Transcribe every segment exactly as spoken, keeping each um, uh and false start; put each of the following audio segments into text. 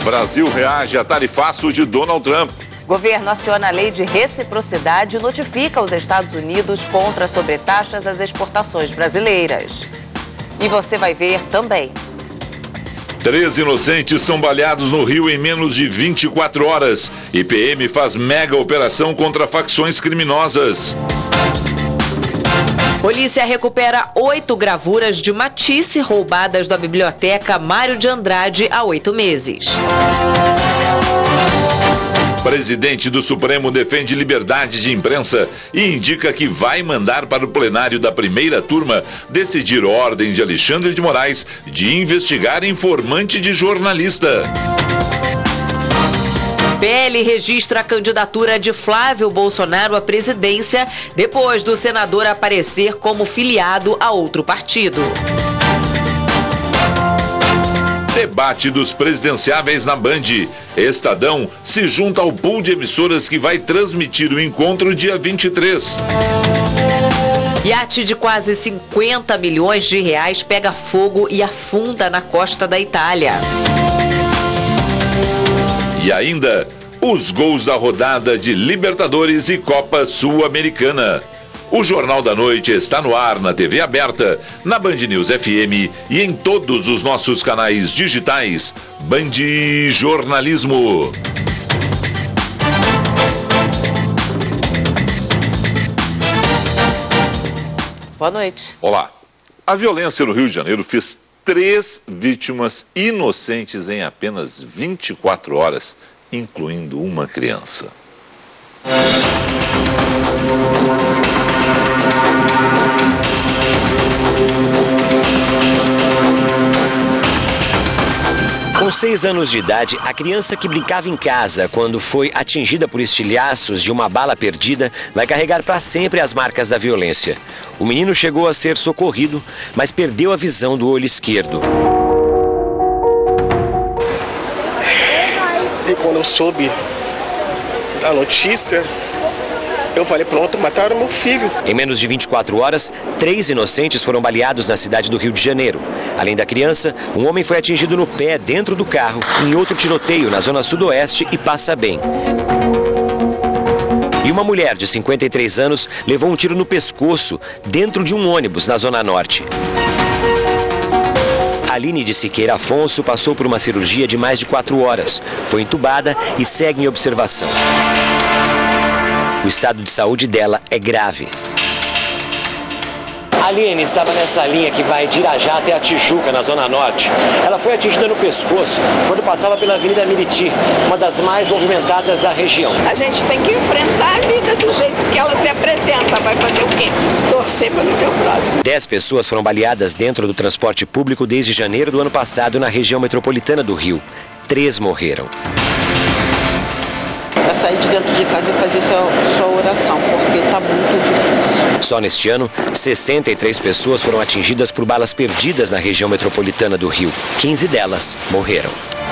Brasil reage a tarifaço de Donald Trump. Governo aciona a lei de reciprocidade e notifica os Estados Unidos contra sobretaxas às exportações brasileiras. E você vai ver também. Três inocentes são baleados no Rio em menos de vinte e quatro horas. I P M faz mega operação contra facções criminosas. Polícia recupera oito gravuras de Matisse roubadas da biblioteca Mário de Andrade há oito meses. Presidente do Supremo defende liberdade de imprensa e indica que vai mandar para o plenário da primeira turma decidir ordem de Alexandre de Moraes de investigar informante de jornalista. P L registra a candidatura de Flávio Bolsonaro à presidência depois do senador aparecer como filiado a outro partido. Debate dos presidenciáveis na Band. Estadão se junta ao pool de emissoras que vai transmitir o encontro dia vinte e três. Iate de quase cinquenta milhões de reais pega fogo e afunda na costa da Itália. E ainda, os gols da rodada de Libertadores e Copa Sul-Americana. O Jornal da Noite está no ar na T V aberta, na Band News F M e em todos os nossos canais digitais. Band Jornalismo. Boa noite. Olá. A violência no Rio de Janeiro fez três vítimas inocentes em apenas vinte e quatro horas, incluindo uma criança. Com seis anos de idade, a criança que brincava em casa quando foi atingida por estilhaços de uma bala perdida vai carregar para sempre as marcas da violência. O menino chegou a ser socorrido, mas perdeu a visão do olho esquerdo. E quando eu soube da notícia, eu falei, pronto, mataram meu filho. Em menos de vinte e quatro horas, três inocentes foram baleados na cidade do Rio de Janeiro. Além da criança, um homem foi atingido no pé dentro do carro, em outro tiroteio na zona sudoeste e passa bem. E uma mulher de cinquenta e três anos levou um tiro no pescoço dentro de um ônibus na zona norte. Aline de Siqueira Afonso passou por uma cirurgia de mais de quatro horas. Foi entubada e segue em observação. O estado de saúde dela é grave. A Aline estava nessa linha que vai de Irajá até a Tijuca, na Zona Norte. Ela foi atingida no pescoço quando passava pela Avenida Miriti, uma das mais movimentadas da região. A gente tem que enfrentar a vida do jeito que ela se apresenta. Vai fazer o quê? Torcer pelo seu próximo. Dez pessoas foram baleadas dentro do transporte público desde janeiro do ano passado na região metropolitana do Rio. Três morreram. Para sair de dentro de casa e fazer sua, sua oração, porque está muito difícil. Só neste ano, sessenta e três pessoas foram atingidas por balas perdidas na região metropolitana do Rio. quinze delas morreram.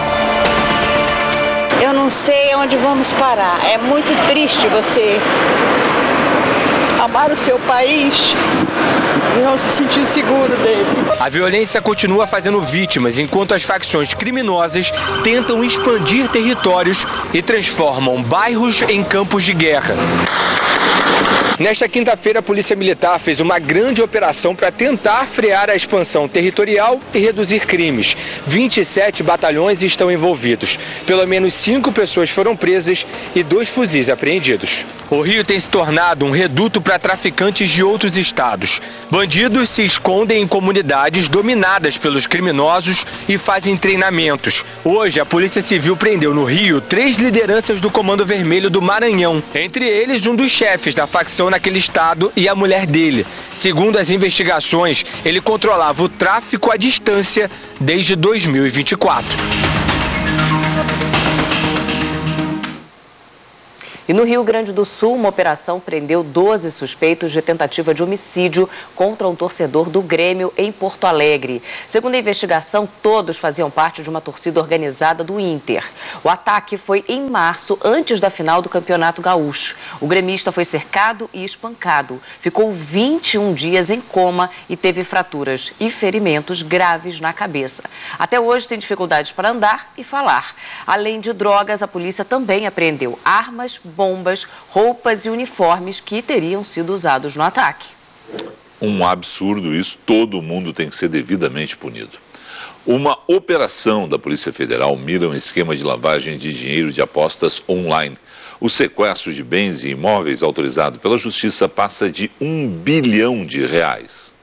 Eu não sei onde vamos parar. É muito triste você amar o seu país e não se sentir seguro dele. A violência continua fazendo vítimas, enquanto as facções criminosas tentam expandir territórios e transformam bairros em campos de guerra. Nesta quinta-feira, a Polícia Militar fez uma grande operação para tentar frear a expansão territorial e reduzir crimes. vinte e sete batalhões estão envolvidos. Pelo menos cinco pessoas foram presas e dois fuzis apreendidos. O Rio tem se tornado um reduto para traficantes de outros estados. Bandidos se escondem em comunidades dominadas pelos criminosos e fazem treinamentos. Hoje, a Polícia Civil prendeu no Rio três lideranças do Comando Vermelho do Maranhão. Entre eles, um dos chefes da facção naquele estado e a mulher dele. Segundo as investigações, ele controlava o tráfico à distância desde dois mil e vinte e quatro. E no Rio Grande do Sul, uma operação prendeu doze suspeitos de tentativa de homicídio contra um torcedor do Grêmio em Porto Alegre. Segundo a investigação, todos faziam parte de uma torcida organizada do Inter. O ataque foi em março, antes da final do Campeonato Gaúcho. O gremista foi cercado e espancado. Ficou vinte e um dias em coma e teve fraturas e ferimentos graves na cabeça. Até hoje tem dificuldades para andar e falar. Além de drogas, a polícia também apreendeu armas, bombas, roupas e uniformes que teriam sido usados no ataque. Um absurdo isso, todo mundo tem que ser devidamente punido. Uma operação da Polícia Federal mira um esquema de lavagem de dinheiro de apostas online. O sequestro de bens e imóveis autorizado pela Justiça passa de um bilhão de reais.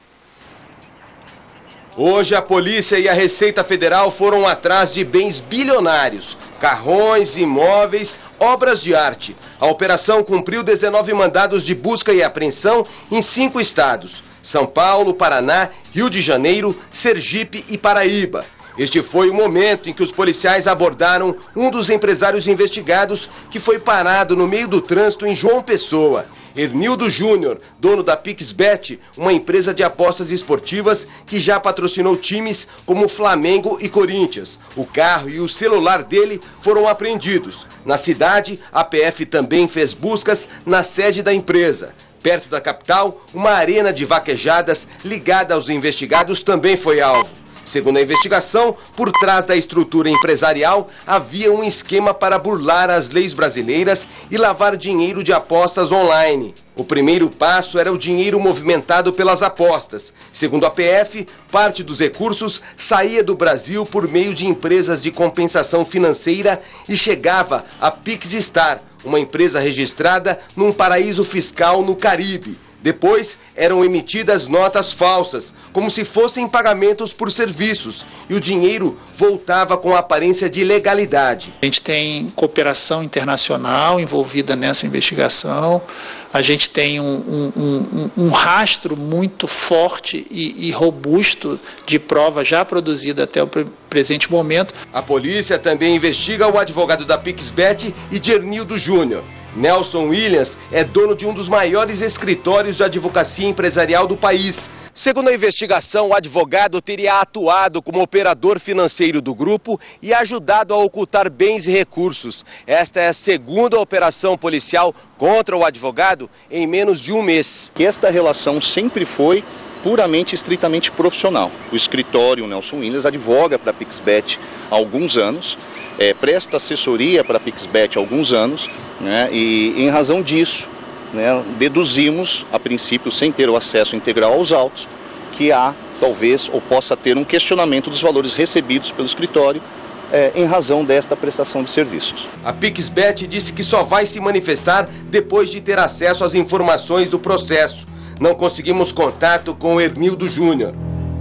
Hoje a polícia e a Receita Federal foram atrás de bens bilionários, carrões, imóveis, obras de arte. A operação cumpriu dezenove mandados de busca e apreensão em cinco estados: São Paulo, Paraná, Rio de Janeiro, Sergipe e Paraíba. Este foi o momento em que os policiais abordaram um dos empresários investigados que foi parado no meio do trânsito em João Pessoa. Hernildo Júnior, dono da PixBet, uma empresa de apostas esportivas que já patrocinou times como Flamengo e Corinthians. O carro e o celular dele foram apreendidos. Na cidade, a P F também fez buscas na sede da empresa. Perto da capital, uma arena de vaquejadas ligada aos investigados também foi alvo. Segundo a investigação, por trás da estrutura empresarial havia um esquema para burlar as leis brasileiras e lavar dinheiro de apostas online. O primeiro passo era o dinheiro movimentado pelas apostas. Segundo a P F, parte dos recursos saía do Brasil por meio de empresas de compensação financeira e chegava à PixStar, uma empresa registrada num paraíso fiscal no Caribe. Depois, eram emitidas notas falsas, como se fossem pagamentos por serviços, e o dinheiro voltava com aparência de legalidade. A gente tem cooperação internacional envolvida nessa investigação, a gente tem um, um, um, um rastro muito forte e, e robusto de prova já produzida até o pre presente momento. A polícia também investiga o advogado da PixBet e de Hernildo Júnior. Nelson Williams é dono de um dos maiores escritórios de advocacia empresarial do país. Segundo a investigação, o advogado teria atuado como operador financeiro do grupo e ajudado a ocultar bens e recursos. Esta é a segunda operação policial contra o advogado em menos de um mês. Esta relação sempre foi puramente, estritamente profissional. O escritório Nelson Williams advoga para a PixBet há alguns anos, é, presta assessoria para a PixBet há alguns anos, né, e em razão disso, né, deduzimos, a princípio, sem ter o acesso integral aos autos, que há, talvez, ou possa ter um questionamento dos valores recebidos pelo escritório é, em razão desta prestação de serviços. A PixBet disse que só vai se manifestar depois de ter acesso às informações do processo. Não conseguimos contato com Hernildo Júnior.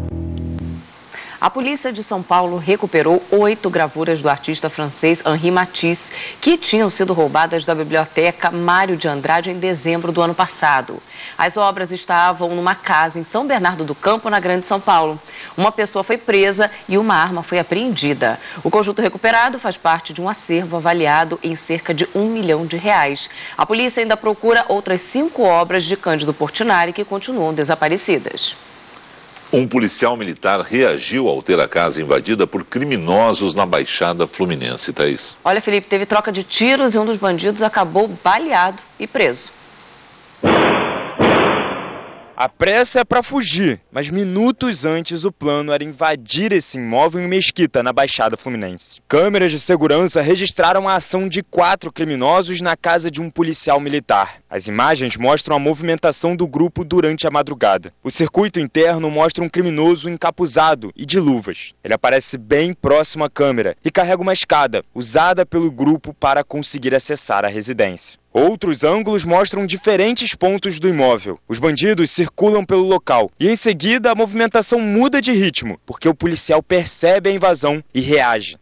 A polícia de São Paulo recuperou oito gravuras do artista francês Henri Matisse, que tinham sido roubadas da biblioteca Mário de Andrade em dezembro do ano passado. As obras estavam numa casa em São Bernardo do Campo, na Grande São Paulo. Uma pessoa foi presa e uma arma foi apreendida. O conjunto recuperado faz parte de um acervo avaliado em cerca de um milhão de reais. A polícia ainda procura outras cinco obras de Cândido Portinari que continuam desaparecidas. Um policial militar reagiu ao ter a casa invadida por criminosos na Baixada Fluminense, Thaís. Olha, Felipe, teve troca de tiros e um dos bandidos acabou baleado e preso. A pressa é para fugir, mas minutos antes o plano era invadir esse imóvel em Mesquita, na Baixada Fluminense. Câmeras de segurança registraram a ação de quatro criminosos na casa de um policial militar. As imagens mostram a movimentação do grupo durante a madrugada. O circuito interno mostra um criminoso encapuzado e de luvas. Ele aparece bem próximo à câmera e carrega uma escada, usada pelo grupo para conseguir acessar a residência. Outros ângulos mostram diferentes pontos do imóvel. Os bandidos circulam pelo local e em seguida a movimentação muda de ritmo, porque o policial percebe a invasão e reage.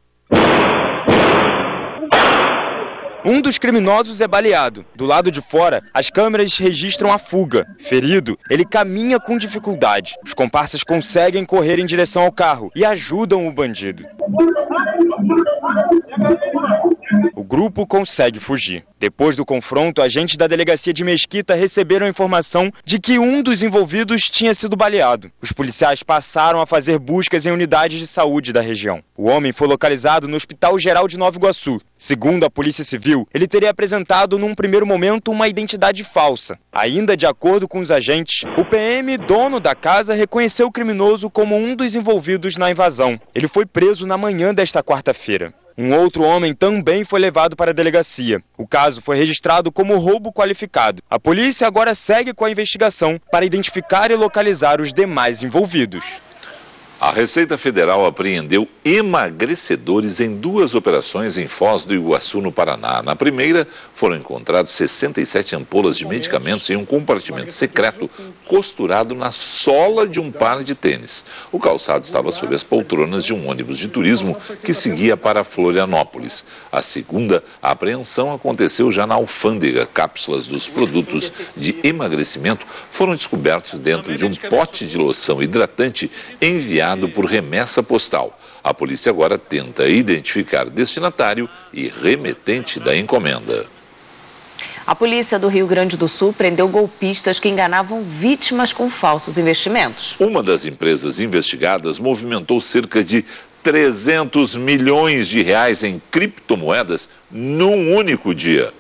Um dos criminosos é baleado. Do lado de fora, as câmeras registram a fuga. Ferido, ele caminha com dificuldade. Os comparsas conseguem correr em direção ao carro e ajudam o bandido. O grupo consegue fugir. Depois do confronto, agentes da delegacia de Mesquita receberam a informação de que um dos envolvidos tinha sido baleado. Os policiais passaram a fazer buscas em unidades de saúde da região. O homem foi localizado no Hospital Geral de Nova Iguaçu. Segundo a Polícia Civil, ele teria apresentado num primeiro momento uma identidade falsa. Ainda de acordo com os agentes, o P M, dono da casa, reconheceu o criminoso como um dos envolvidos na invasão. Ele foi preso na manhã desta quarta-feira. Um outro homem também foi levado para a delegacia. O caso foi registrado como roubo qualificado. A polícia agora segue com a investigação para identificar e localizar os demais envolvidos. A Receita Federal apreendeu emagrecedores em duas operações em Foz do Iguaçu, no Paraná. Na primeira, foram encontrados sessenta e sete ampolas de medicamentos em um compartimento secreto costurado na sola de um par de tênis. O calçado estava sob as poltronas de um ônibus de turismo que seguia para Florianópolis. A segunda, a apreensão aconteceu já na alfândega. Cápsulas dos produtos de emagrecimento foram descobertos dentro de um pote de loção hidratante enviado por remessa postal. A polícia agora tenta identificar destinatário e remetente da encomenda. A polícia do Rio Grande do Sul prendeu golpistas que enganavam vítimas com falsos investimentos. Uma das empresas investigadas movimentou cerca de trezentos milhões de reais em criptomoedas num único dia.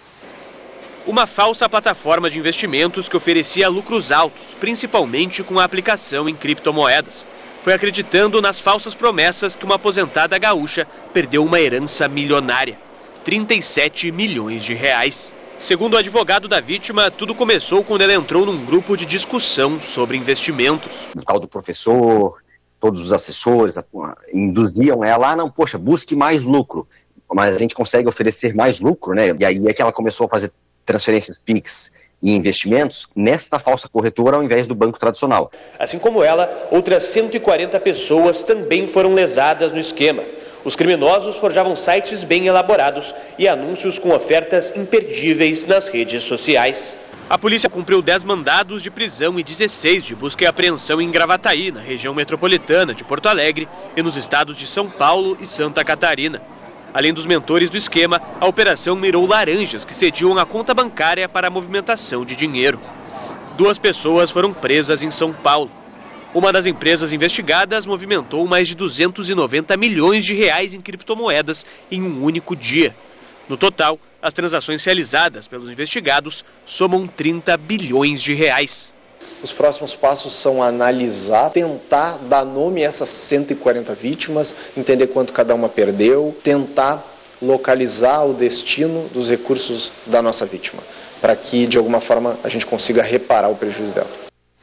Uma falsa plataforma de investimentos que oferecia lucros altos, principalmente com a aplicação em criptomoedas. Foi acreditando nas falsas promessas que uma aposentada gaúcha perdeu uma herança milionária, trinta e sete milhões de reais. Segundo o advogado da vítima, tudo começou quando ela entrou num grupo de discussão sobre investimentos. O tal do professor, todos os assessores induziam ela, ah não, poxa, busque mais lucro, mas a gente consegue oferecer mais lucro, né? E aí é que ela começou a fazer transferências Pix e investimentos nesta falsa corretora ao invés do banco tradicional. Assim como ela, outras cento e quarenta pessoas também foram lesadas no esquema. Os criminosos forjavam sites bem elaborados e anúncios com ofertas imperdíveis nas redes sociais. A polícia cumpriu dez mandados de prisão e dezesseis de busca e apreensão em Gravataí, na região metropolitana de Porto Alegre e nos estados de São Paulo e Santa Catarina. Além dos mentores do esquema, a operação mirou laranjas que cediam a conta bancária para a movimentação de dinheiro. Duas pessoas foram presas em São Paulo. Uma das empresas investigadas movimentou mais de duzentos e noventa milhões de reais em criptomoedas em um único dia. No total, as transações realizadas pelos investigados somam trinta bilhões de reais. Os próximos passos são analisar, tentar dar nome a essas cento e quarenta vítimas, entender quanto cada uma perdeu, tentar localizar o destino dos recursos da nossa vítima, para que de alguma forma a gente consiga reparar o prejuízo dela.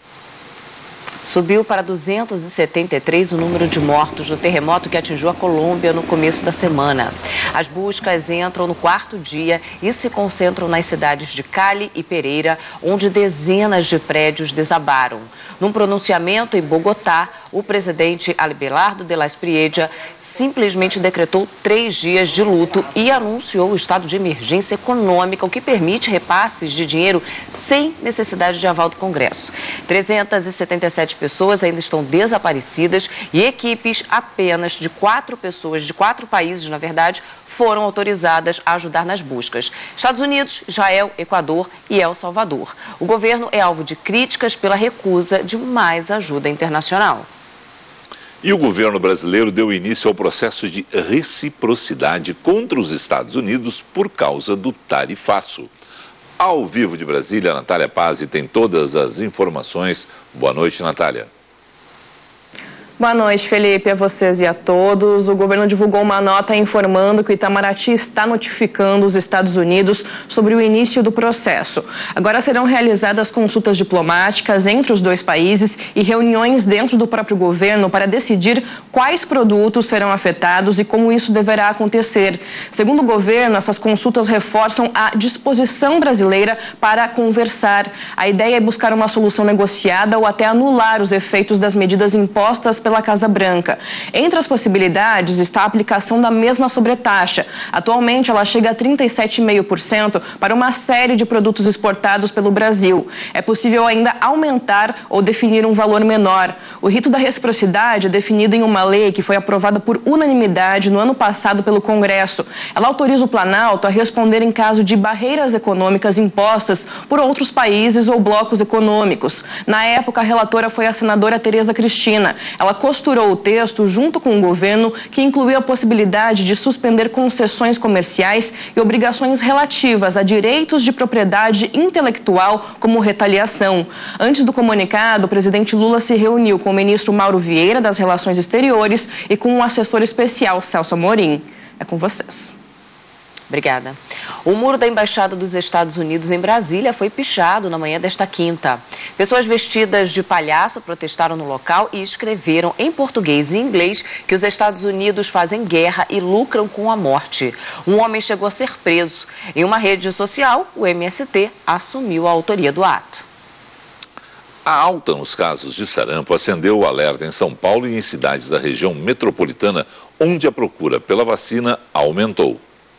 Subiu para duzentos e setenta e três o número de mortos no terremoto que atingiu a Colômbia no começo da semana. As buscas entram no quarto dia e se concentram nas cidades de Cali e Pereira, onde dezenas de prédios desabaram. Num pronunciamento em Bogotá, o presidente Abelardo de la Espriella simplesmente decretou três dias de luto e anunciou o estado de emergência econômica, o que permite repasses de dinheiro sem necessidade de aval do Congresso. trezentas e setenta e sete pessoas ainda estão desaparecidas e equipes apenas de quatro pessoas, de quatro países, na verdade, foram autorizadas a ajudar nas buscas. Estados Unidos, Israel, Equador e El Salvador. O governo é alvo de críticas pela recusa de mais ajuda internacional. E o governo brasileiro deu início ao processo de reciprocidade contra os Estados Unidos por causa do tarifaço. Ao vivo de Brasília, a Natália Pazzi tem todas as informações. Boa noite, Natália. Boa noite, Felipe, a vocês e a todos. O governo divulgou uma nota informando que o Itamaraty está notificando os Estados Unidos sobre o início do processo. Agora serão realizadas consultas diplomáticas entre os dois países e reuniões dentro do próprio governo para decidir quais produtos serão afetados e como isso deverá acontecer. Segundo o governo, essas consultas reforçam a disposição brasileira para conversar. A ideia é buscar uma solução negociada ou até anular os efeitos das medidas impostas pela Casa Branca. Entre as possibilidades está a aplicação da mesma sobretaxa. Atualmente, ela chega a trinta e sete vírgula cinco por cento para uma série de produtos exportados pelo Brasil. É possível ainda aumentar ou definir um valor menor. O rito da reciprocidade é definido em uma lei que foi aprovada por unanimidade no ano passado pelo Congresso. Ela autoriza o Planalto a responder em caso de barreiras econômicas impostas por outros países ou blocos econômicos. Na época, a relatora foi a senadora Tereza Cristina. Ela costurou o texto junto com o governo, que incluiu a possibilidade de suspender concessões comerciais e obrigações relativas a direitos de propriedade intelectual como retaliação. Antes do comunicado, o presidente Lula se reuniu com o ministro Mauro Vieira das Relações Exteriores e com o assessor especial Celso Amorim. É com vocês. Obrigada. O muro da Embaixada dos Estados Unidos em Brasília foi pichado na manhã desta quinta. Pessoas vestidas de palhaço protestaram no local e escreveram em português e inglês que os Estados Unidos fazem guerra e lucram com a morte. Um homem chegou a ser preso. Em uma rede social, o M S T assumiu a autoria do ato. A alta nos casos de sarampo acendeu o alerta em São Paulo e em cidades da região metropolitana, onde a procura pela vacina aumentou.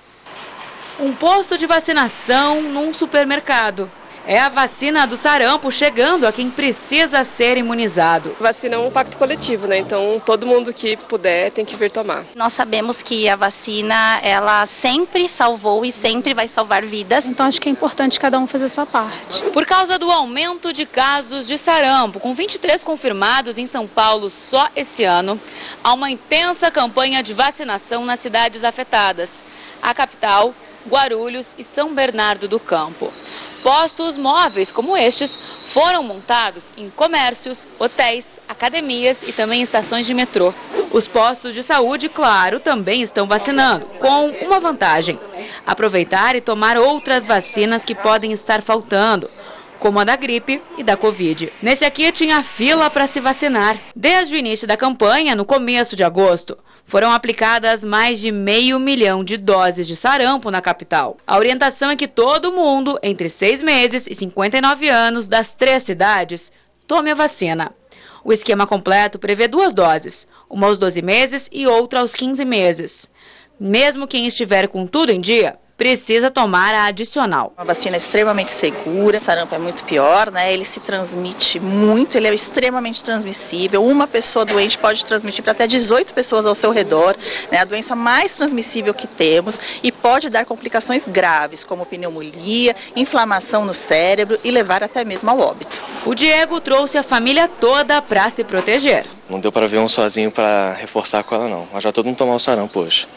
Um posto de vacinação num supermercado. É a vacina do sarampo chegando a quem precisa ser imunizado. Vacina é um pacto coletivo, né? Então todo mundo que puder tem que vir tomar. Nós sabemos que a vacina, ela sempre salvou e sempre vai salvar vidas. Então acho que é importante cada um fazer a sua parte. Por causa do aumento de casos de sarampo, com vinte e três confirmados em São Paulo só esse ano, há uma intensa campanha de vacinação nas cidades afetadas. A capital, Guarulhos e São Bernardo do Campo. Postos móveis como estes foram montados em comércios, hotéis, academias e também estações de metrô. Os postos de saúde, claro, também estão vacinando, com uma vantagem: aproveitar e tomar outras vacinas que podem estar faltando, como a da gripe e da Covid. Nesse aqui tinha fila para se vacinar. Desde o início da campanha, no começo de agosto, foram aplicadas mais de meio milhão de doses de sarampo na capital. A orientação é que todo mundo, entre seis meses e cinquenta e nove anos, das três cidades, tome a vacina. O esquema completo prevê duas doses, uma aos doze meses e outra aos quinze meses. Mesmo quem estiver com tudo em dia, precisa tomar a adicional. Uma vacina extremamente segura, o sarampo é muito pior, né? Ele se transmite muito, ele é extremamente transmissível. Uma pessoa doente pode transmitir para até dezoito pessoas ao seu redor, né? A doença mais transmissível que temos e pode dar complicações graves, como pneumonia, inflamação no cérebro e levar até mesmo ao óbito. O Diego trouxe a família toda para se proteger. Não deu para ver um sozinho para reforçar com ela não, mas já todo mundo tomou o sarampo hoje.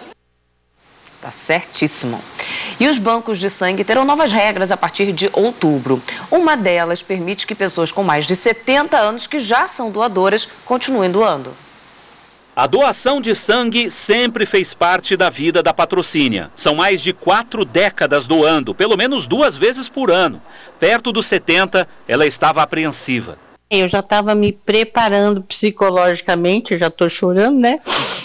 Tá certíssimo. E os bancos de sangue terão novas regras a partir de outubro. Uma delas permite que pessoas com mais de setenta anos que já são doadoras continuem doando. A doação de sangue sempre fez parte da vida da patrocínio. São mais de quatro décadas doando, pelo menos duas vezes por ano. Perto dos setenta, ela estava apreensiva. Eu já estava me preparando psicologicamente, eu já estou chorando, né?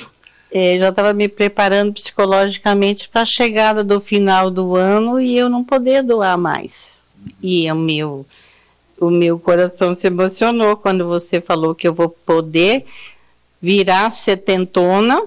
Eu já estava me preparando psicologicamente para a chegada do final do ano e eu não poder doar mais. E o meu, o meu coração se emocionou quando você falou que eu vou poder virar setentona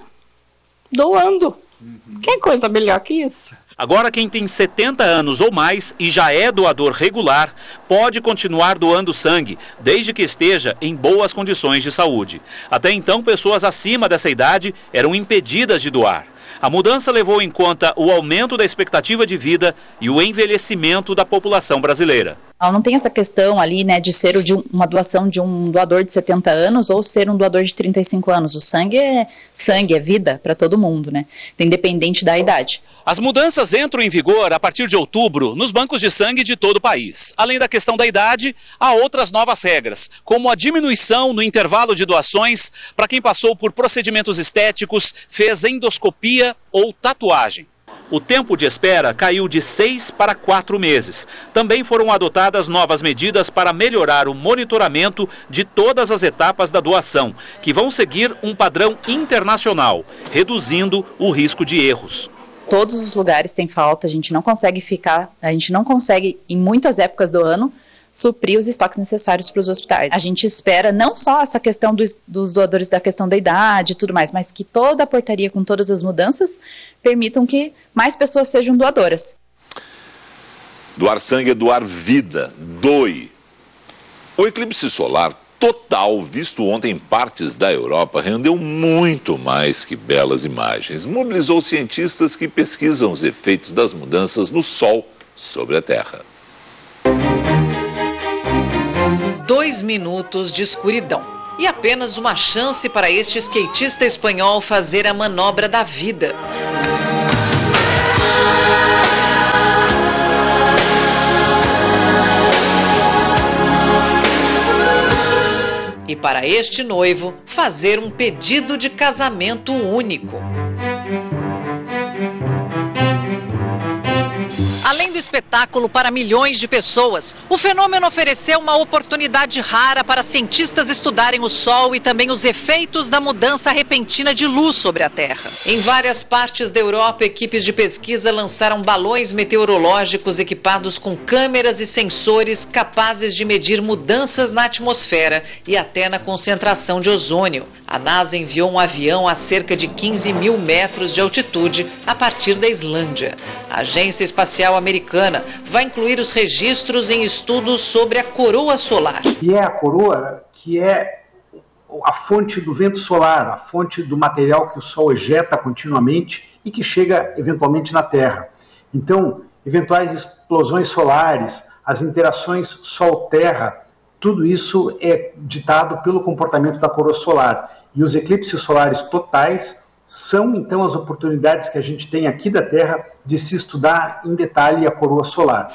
doando. Uhum. Que coisa melhor que isso? Agora quem tem setenta anos ou mais e já é doador regular pode continuar doando sangue, desde que esteja em boas condições de saúde. Até então, pessoas acima dessa idade eram impedidas de doar. A mudança levou em conta o aumento da expectativa de vida e o envelhecimento da população brasileira. Não tem essa questão ali, né, de ser de uma doação de um doador de setenta anos ou ser um doador de trinta e cinco anos. O sangue é sangue, é vida para todo mundo, né, independente da idade. As mudanças entram em vigor a partir de outubro nos bancos de sangue de todo o país. Além da questão da idade, há outras novas regras, como a diminuição no intervalo de doações para quem passou por procedimentos estéticos, fez endoscopia ou tatuagem. O tempo de espera caiu de seis para quatro meses. Também foram adotadas novas medidas para melhorar o monitoramento de todas as etapas da doação, que vão seguir um padrão internacional, reduzindo o risco de erros. Todos os lugares têm falta, a gente não consegue ficar, a gente não consegue em muitas épocas do ano suprir os estoques necessários para os hospitais. A gente espera não só essa questão dos, dos doadores da questão da idade e tudo mais, mas que toda a portaria com todas as mudanças permitam que mais pessoas sejam doadoras. Doar sangue é doar vida. Doe. O eclipse solar total, visto ontem em partes da Europa, rendeu muito mais que belas imagens. Mobilizou cientistas que pesquisam os efeitos das mudanças no Sol sobre a Terra. Dois minutos de escuridão. E apenas uma chance para este skatista espanhol fazer a manobra da vida. E para este noivo, fazer um pedido de casamento único. Além do espetáculo para milhões de pessoas, o fenômeno ofereceu uma oportunidade rara para cientistas estudarem o Sol e também os efeitos da mudança repentina de luz sobre a Terra. Em várias partes da Europa, equipes de pesquisa lançaram balões meteorológicos equipados com câmeras e sensores capazes de medir mudanças na atmosfera e até na concentração de ozônio. A NASA enviou um avião a cerca de quinze mil metros de altitude a partir da Islândia. A Agência Espacial Americana vai incluir os registros em estudos sobre a coroa solar. E é a coroa que é a fonte do vento solar, a fonte do material que o Sol ejeta continuamente e que chega eventualmente na Terra. Então, eventuais explosões solares, as interações Sol-Terra, tudo isso é ditado pelo comportamento da coroa solar. E os eclipses solares totais são, então, as oportunidades que a gente tem aqui da Terra de se estudar em detalhe a coroa solar.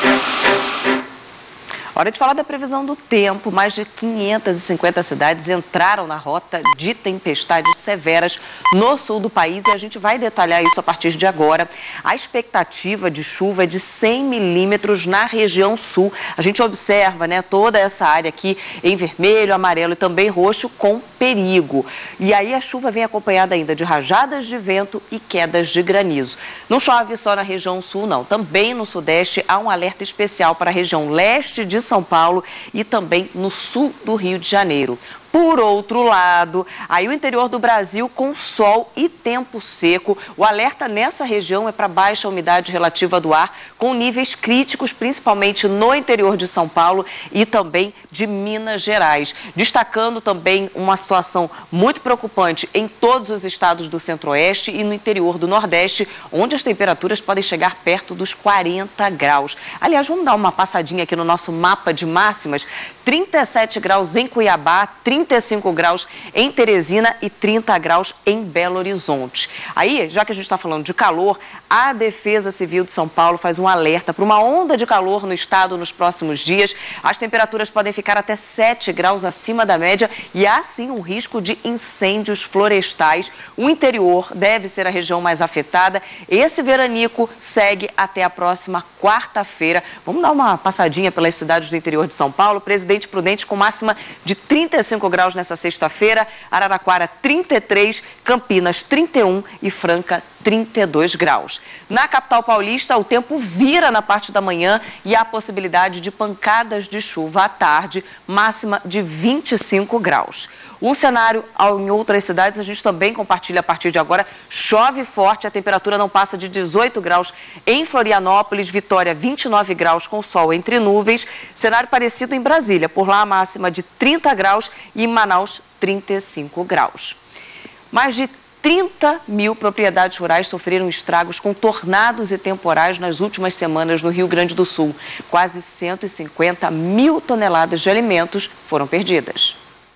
Hora de falar da previsão do tempo. Mais de quinhentas e cinquenta cidades entraram na rota de tempestades severas no sul do país e a gente vai detalhar isso a partir de agora. A expectativa de chuva é de cem milímetros na região sul. A gente observa, né, toda essa área aqui em vermelho, amarelo e também roxo com perigo. E aí a chuva vem acompanhada ainda de rajadas de vento e quedas de granizo. Não chove só na região sul, não. Também no sudeste há um alerta especial para a região leste de São Paulo e também no sul do Rio de Janeiro. Por outro lado, aí o interior do Brasil com sol e tempo seco. O alerta nessa região é para baixa umidade relativa do ar, com níveis críticos, principalmente no interior de São Paulo e também de Minas Gerais. Destacando também uma situação muito preocupante em todos os estados do Centro-Oeste e no interior do Nordeste, onde as temperaturas podem chegar perto dos quarenta graus. Aliás, vamos dar uma passadinha aqui no nosso mapa de máximas. trinta e sete graus em Cuiabá, trinta e cinco graus em Teresina e trinta graus em Belo Horizonte. Aí, já que a gente está falando de calor, a Defesa Civil de São Paulo faz um alerta para uma onda de calor no estado nos próximos dias. As temperaturas podem ficar até sete graus acima da média e há sim um risco de incêndios florestais. O interior deve ser a região mais afetada. Esse veranico segue até a próxima quarta-feira. Vamos dar uma passadinha pelas cidades do interior de São Paulo. Presidente Prudente com máxima de trinta e cinco graus nessa sexta-feira, Araraquara trinta e três, Campinas trinta e um e Franca trinta e dois graus. Na capital paulista, o tempo vira na parte da manhã e há possibilidade de pancadas de chuva à tarde, máxima de vinte e cinco graus. Um cenário em outras cidades, a gente também compartilha a partir de agora. Chove forte, a temperatura não passa de dezoito graus em Florianópolis, Vitória vinte e nove graus com sol entre nuvens. Cenário parecido em Brasília, por lá a máxima de trinta graus e em Manaus trinta e cinco graus. Mais de trinta mil propriedades rurais sofreram estragos com tornados e temporais nas últimas semanas no Rio Grande do Sul. Quase cento e cinquenta mil toneladas de alimentos foram perdidas.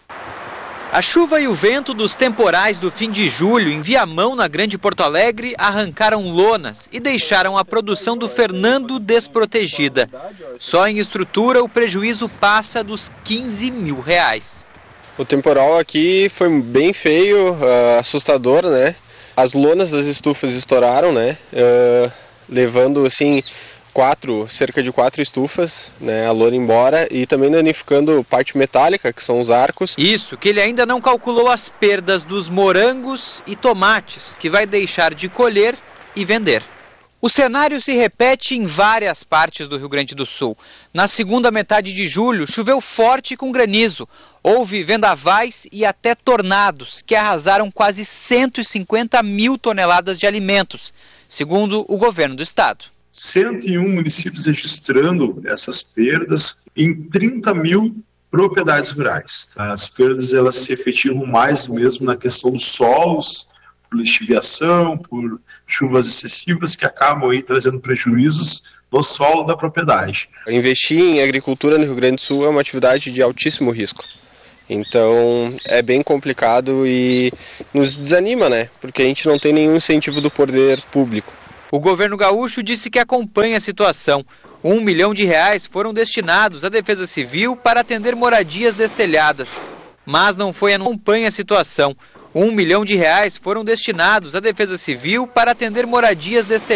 A chuva e o vento dos temporais do fim de julho em Viamão, na Grande Porto Alegre, arrancaram lonas e deixaram a produção do Fernando desprotegida. Só em estrutura o prejuízo passa dos quinze mil reais. O temporal aqui foi bem feio, uh, assustador, né? As lonas das estufas estouraram, né? Uh, levando assim quatro, cerca de quatro estufas, né, a lona embora e também danificando parte metálica, que são os arcos. Isso, que ele ainda não calculou as perdas dos morangos e tomates, que vai deixar de colher e vender. O cenário se repete em várias partes do Rio Grande do Sul. Na segunda metade de julho, choveu forte com granizo. Houve vendavais e até tornados, que arrasaram quase cento e cinquenta mil toneladas de alimentos, segundo o governo do estado. cento e um municípios registrando essas perdas em trinta mil propriedades rurais. As perdas elas se efetivam mais mesmo na questão dos solos, por lixiviação, por chuvas excessivas que acabam aí trazendo prejuízos no solo da propriedade. Investir em agricultura no Rio Grande do Sul é uma atividade de altíssimo risco. Então é bem complicado e nos desanima, né? Porque a gente não tem nenhum incentivo do poder público. O governo gaúcho disse que acompanha a situação. Um milhão de reais foram destinados à Defesa Civil para atender moradias destelhadas. Mas não foi acompanha a situação. Um milhão de reais foram destinados à Defesa Civil para atender moradias destelhadas.